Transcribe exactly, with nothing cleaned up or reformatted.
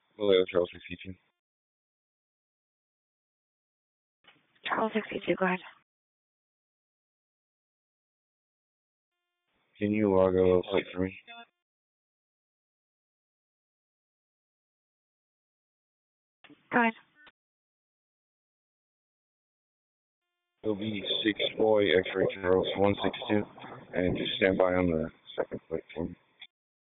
Hello, Charles sixty-two. Charles sixty-two, go ahead. Can you log a plate for me? Go ahead. It'll be six boy X-ray Charles one six two, and just stand by on the second plate for me.